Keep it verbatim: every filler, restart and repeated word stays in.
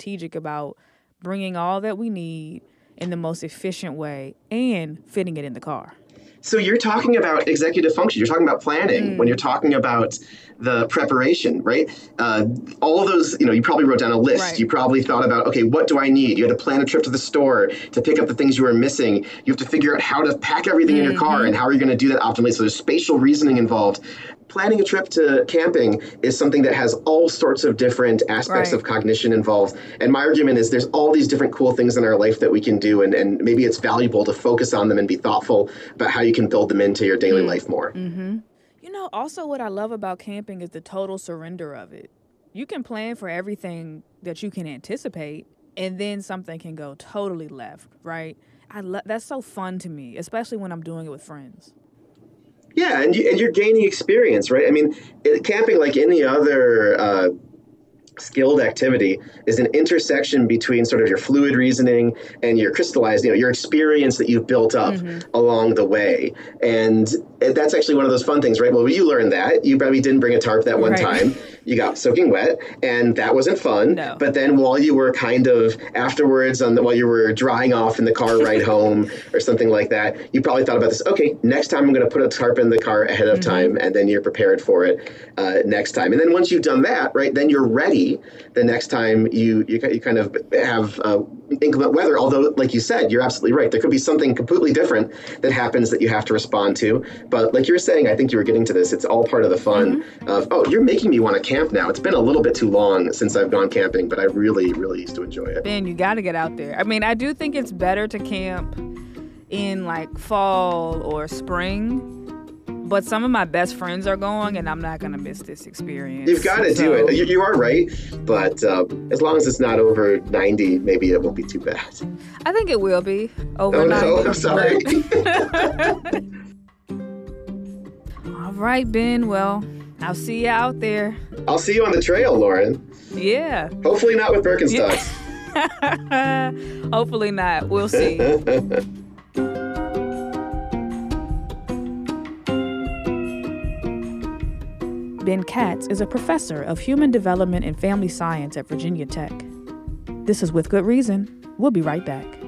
strategic about bringing all that we need in the most efficient way and fitting it in the car. So you're talking about executive function. You're talking about planning Mm. when you're talking about the preparation, right? Uh, all of those, you know, you probably wrote down a list. Right. You probably thought about, okay, what do I need? You had to plan a trip to the store to pick up the things you were missing. You have to figure out how to pack everything in your car and how are you going to do that optimally. So there's spatial reasoning involved. Planning a trip to camping is something that has all sorts of different aspects Right. of cognition involved. And my argument is there's all these different cool things in our life that we can do, and, and maybe it's valuable to focus on them and be thoughtful about how you can build them into your daily life more. Mm-hmm. You know, also what I love about camping is the total surrender of it. You can plan for everything that you can anticipate, and then something can go totally left, right? I lo- that's so fun to me, especially when I'm doing it with friends. Yeah, and, you, and you're gaining experience, right? I mean, it, camping, like any other uh, skilled activity, is an intersection between sort of your fluid reasoning and your crystallized, you know, your experience that you've built up Mm-hmm. along the way. And that's actually one of those fun things, right? Well, you learned that. You probably didn't bring a tarp that one Right. time. You got soaking wet, and that wasn't fun. No. But then while you were kind of afterwards, on the, while you were drying off in the car ride home or something like that, you probably thought about this. Okay, next time I'm going to put a tarp in the car ahead of Mm-hmm. time, and then you're prepared for it uh, next time. And then once you've done that, right, then you're ready the next time you you, you kind of have uh, inclement weather. Although, like you said, you're absolutely right. There could be something completely different that happens that you have to respond to. But like you were saying, I think you were getting to this. It's all part of the fun Mm-hmm. of, oh, you're making me want to camp now. It's been a little bit too long since I've gone camping, but I really, really used to enjoy it. Ben, you got to get out there. I mean, I do think it's better to camp in like fall or spring, but some of my best friends are going, and I'm not going to miss this experience. You've got to So- do it. You, you are right, but um, as long as it's not over ninety, maybe it won't be too bad. I think it will be over Oh no, ninety, I'm sorry. but- All right, Ben. Well, I'll see you out there. I'll see you on the trail, Lauren. Yeah. Hopefully not with Birkenstocks. Hopefully not. We'll see. Ben Katz is a professor of human development and family science at Virginia Tech. This is With Good Reason. We'll be right back.